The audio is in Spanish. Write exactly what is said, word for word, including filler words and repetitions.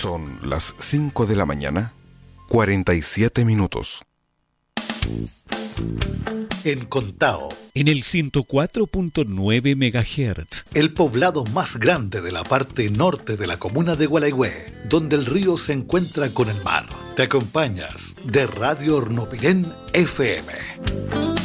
Son las cinco de la mañana, cuarenta y siete minutos. En Contao, en el ciento cuatro punto nueve megahertz, el poblado más grande de la parte norte de la comuna de Gualeguay, donde el río se encuentra con el mar. Te acompañas de Radio Hornopirén F M.